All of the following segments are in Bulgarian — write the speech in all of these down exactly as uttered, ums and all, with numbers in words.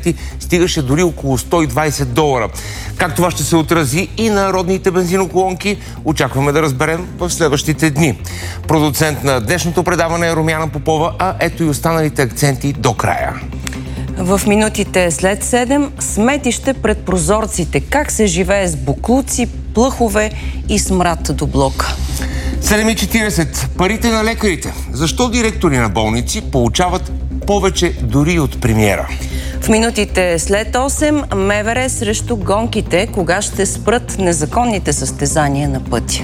акценти стигаше дори около сто и двайсет долара. Как това ще се отрази и на родните бензиноколонки, очакваме да разберем в следващите дни. Продуцент на днешното предаване е Румяна Попова, а ето и останалите акценти до края. В минутите след седем сметище пред прозорците. Как се живее с боклуци, плъхове и смрад до блока. седем и четирийсет. Парите на лекарите. Защо директори на болници получават повече дори от премиера? В минутите след осем МВР срещу гонките. Кога ще спрат незаконните състезания на пътя?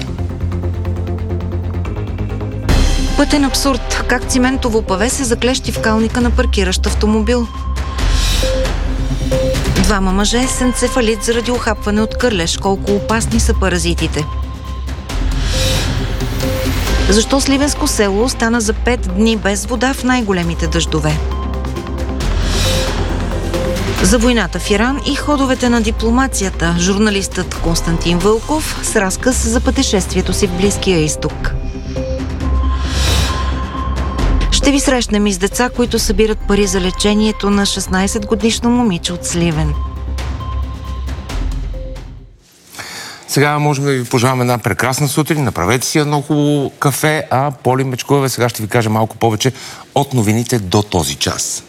Пътен абсурд. Как циментово паве се заклещи в калника на паркиращ автомобил. Двама мъже с енцефалит заради ухапване от кърлеж. Колко опасни са паразитите. Защо Сливенско село остана за пет дни без вода в най-големите дъждове? За войната в Иран и ходовете на дипломацията. Журналистът Константин Вълков с разказ за пътешествието си в Близкия изток. Ще ви срещнем и с деца, които събират пари за лечението на шестнайсетгодишно момиче от Сливен. Сега можем да ви пожелаваме една прекрасна сутрин. Направете си едно хубаво кафе, а Поли Мечкоева сега ще ви каже малко повече от новините до този час.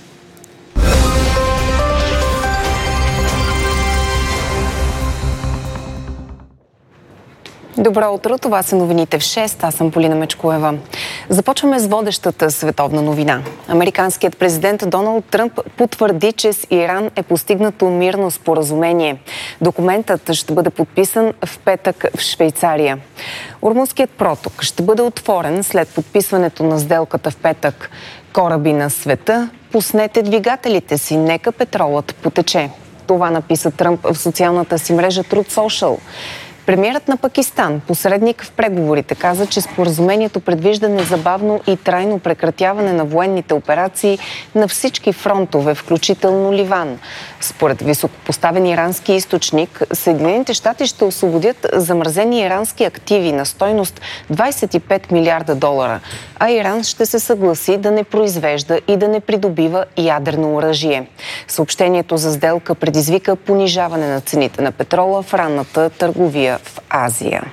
Добро утро, това са новините в шест. Аз съм Полина Мечкоева. Започваме с водещата световна новина. Американският президент Доналд Тръмп потвърди, че с Иран е постигнато мирно споразумение. Документът ще бъде подписан в петък в Швейцария. Ормузският проток ще бъде отворен след подписването на сделката в петък. Кораби на света, пуснете двигателите си, нека петролът потече. Това написа Тръмп в социалната си мрежа Truth Social. Премиерът на Пакистан, посредник в преговорите, каза, че споразумението предвижда незабавно и трайно прекратяване на военните операции на всички фронтове, включително Ливан. Според високопоставен ирански източник, Съединените щати ще освободят замразени ирански активи на стойност двайсет и пет милиарда долара, а Иран ще се съгласи да не произвежда и да не придобива ядрено оръжие. Съобщението за сделка предизвика понижаване на цените на петрола в ранната търговия в Азия.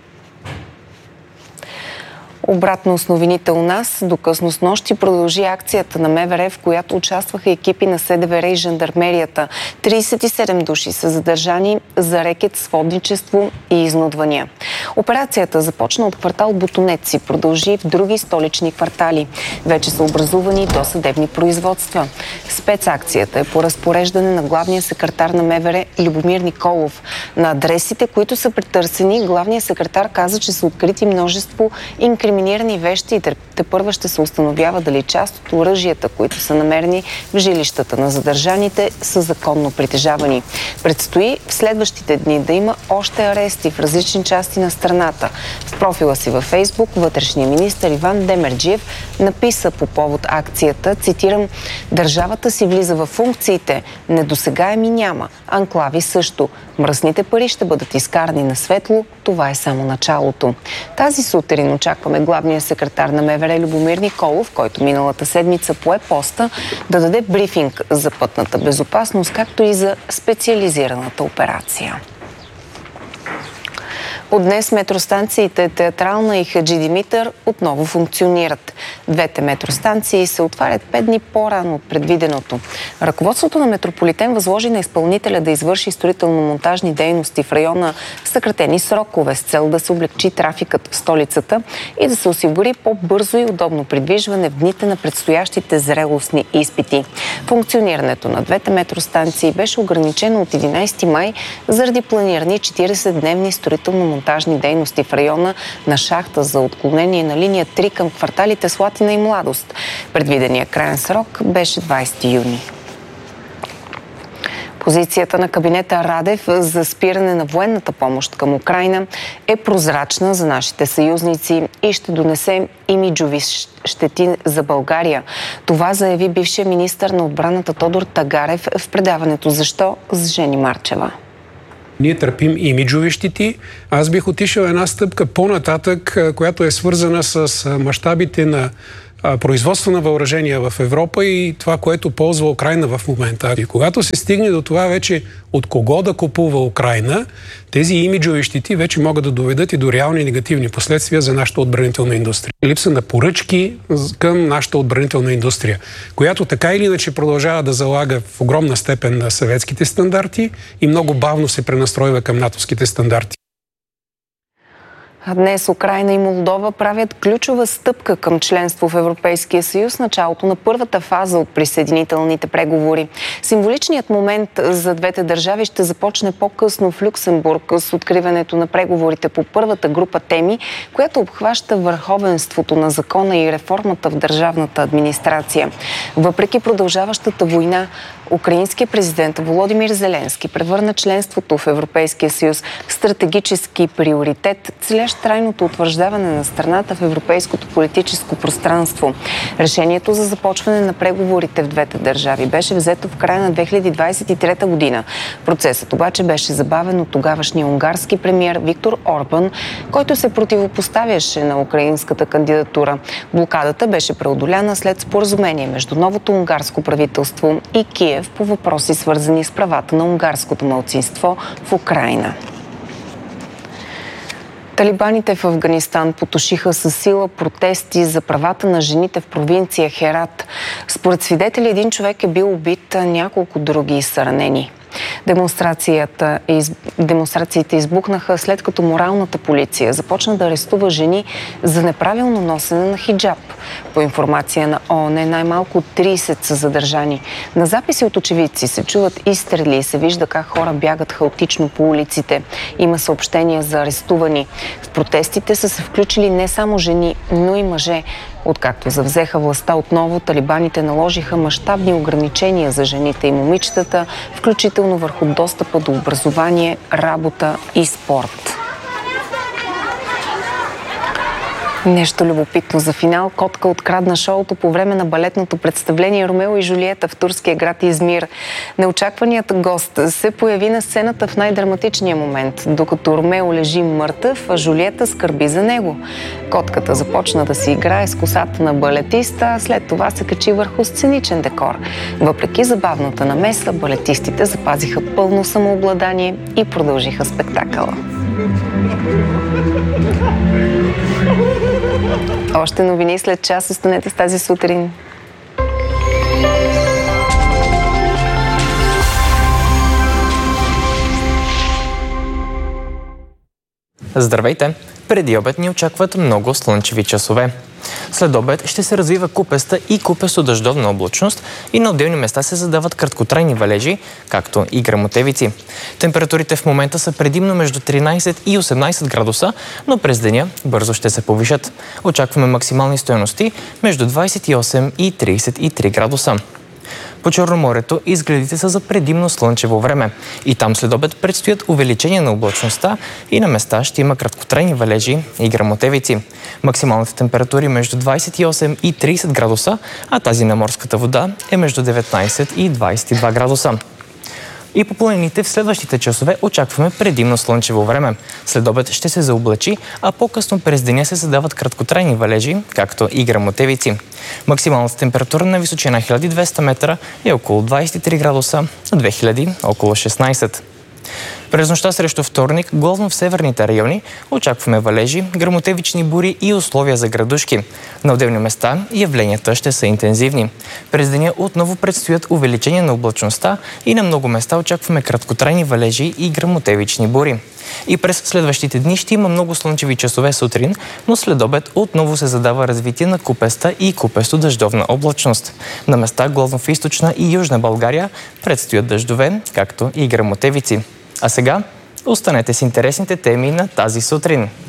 Обратно с новините у нас, до късно снощи продължи акцията на МВР, в която участваха екипи на СДВР и жандармерията. трийсет и седем души са задържани за рекет, сводничество и изнудвания. Операцията започна от квартал Ботонец и продължи в други столични квартали. Вече са образувани досъдебни производства. Спецакцията е по разпореждане на главния секретар на МВР Любомир Николов. На адресите, които са претърсени, главният секретар каза, че са открити множество инкриминирани Инкриминирани вещи и тепърва ще се установява дали част от оръжията, които са намерени в жилищата на задържаните, са законно притежавани. Предстои в следващите дни да има още арести в различни части на страната. В профила си във Фейсбук вътрешния министър Иван Демерджиев написа по повод акцията, цитирам: "Държавата си влиза във функциите, недосегаеми няма, анклави също. Мръсните пари ще бъдат изкарани на светло, това е само началото." Тази сутрин очакваме главния секретар на МВР Любомир Николов, който миналата седмица пое поста, да даде брифинг за пътната безопасност, както и за специализираната операция. От днес метростанциите Театрална и Хаджи Димитър отново функционират. Двете метростанции се отварят пет дни по-рано от предвиденото. Ръководството на Метрополитен възложи на изпълнителя да извърши строително-монтажни дейности в района в съкратени срокове с цел да се облегчи трафикът в столицата и да се осигури по-бързо и удобно придвижване в дните на предстоящите зрелостни изпити. Функционирането на двете метростанции беше ограничено от единайсети май заради планирани четирийсетдневни строително-монтажни монтажни дейности в района на шахта за отклонение на линия три към кварталите Слатина и Младост. Предвидения краен срок беше двайсети юни. Позицията на кабинета Радев за спиране на военната помощ към Украйна е прозрачна за нашите съюзници и ще донесе имиджови щети за България. Това заяви бившия министър на отбраната Тодор Тагарев в предаването "Защо?" с Жени Марчева. Ние търпим имиджови щети. Аз бих отишъл една стъпка по-нататък, която е свързана с мащабите на производство на въоръжения в Европа и това, което ползва Украйна в момента. И когато се стигне до това вече от кого да купува Украйна, тези имиджови щити вече могат да доведат и до реални негативни последствия за нашата отбранителна индустрия. Липса на поръчки към нашата отбранителна индустрия, която така или иначе продължава да залага в огромна степен на съветските стандарти и много бавно се пренастройва към натовските стандарти. А днес Украйна и Молдова правят ключова стъпка към членство в Европейския съюз, началото на първата фаза от присъединителните преговори. Символичният момент за двете държави ще започне по-късно в Люксембург с откриването на преговорите по първата група теми, която обхваща върховенството на закона и реформата в държавната администрация. Въпреки продължаващата война, украинският президент Володимир Зеленски превърна членството в Европейския съюз в стратегически приоритет, целящ трайното утвърждаване на страната в европейското политическо пространство. Решението за започване на преговорите в двете държави беше взето в края на две хиляди двадесет и трета година. Процесът обаче беше забавен от тогавашния унгарски премиер Виктор Орбан, който се противопоставяше на украинската кандидатура. Блокадата беше преодоляна след споразумение между новото унгарско правителство и Киев по въпроси, свързани с правата на унгарското малцинство в Украйна. Талибаните в Афганистан потушиха със сила протести за правата на жените в провинция Херат. Според свидетели, един човек е бил убит, а няколко други са ранени. Демонстрацията, из... Демонстрациите избухнаха след като моралната полиция започна да арестува жени за неправилно носене на хиджаб. По информация на ООН, най-малко тридесет са задържани. На записи от очевидци се чуват изстрели и се вижда как хора бягат хаотично по улиците. Има съобщения за арестувани. В протестите са се включили не само жени, но и мъже. Откакто завзеха властта отново, талибаните наложиха мащабни ограничения за жените и момичетата, включително върху достъпа до образование, работа и спорт. Нещо любопитно за финал. Котка открадна шоуто по време на балетното представление Ромео и Жулиета в турския град Измир. Неочакваният гост се появи на сцената в най-драматичния момент, докато Ромео лежи мъртъв, а Жулиета скърби за него. Котката започна да си играе с косата на балетиста, а след това се качи върху сценичен декор. Въпреки забавната намеса, балетистите запазиха пълно самообладание и продължиха спектакъла. Още новини след час. Останете с тази сутрин. Здравейте! Преди обед ни очакват много слънчеви часове. След обед ще се развива купеста и купесто-дъждовна облачност и на отделни места се задават краткотрайни валежи, както и гръмотевици. Температурите в момента са предимно между тринадесет и осемнадесет градуса, но през деня бързо ще се повишат. Очакваме максимални стойности между двадесет и осем и тридесет и три градуса. По Черноморието изгледите са за предимно слънчево време. И там след обед предстоят увеличение на облачността и на места ще има краткотрайни валежи и гръмотевици. Максималните температури между двадесет и осем и тридесет градуса, а тази на морската вода е между деветнадесет и двадесет и два градуса. И по планините в следващите часове очакваме предимно слънчево време. След обед ще се заоблачи, а по-късно през деня се задават краткотрайни валежи, както и гръмотевици. Максималната температура на височина хиляда и двеста метра е около двадесет и три градуса, а две хиляди около шестнадесет. През нощта срещу вторник, главно в северните райони, очакваме валежи, гръмотевични бури и условия за градушки. На отделни места явленията ще са интензивни. През деня отново предстоят увеличение на облачността и на много места очакваме краткотрайни валежи и гръмотевични бури. И през следващите дни ще има много слънчеви часове сутрин, но след обед отново се задава развитие на купеста и купесто-дъждовна облачност. На места главно в източна и южна България предстоят дъждове, както и гръмотевици. А сега останете с интересните теми на тази сутрин.